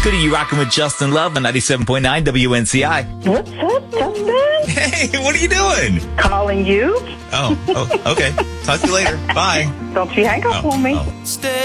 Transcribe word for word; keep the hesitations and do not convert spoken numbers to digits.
Cootie, you rocking with Justin Love on ninety-seven point nine W N C I. What's up, Justin? Hey, what are you doing? Calling you. Oh, oh okay. Talk to you later. Bye. Don't you hang up Oh, on me. oh. Stay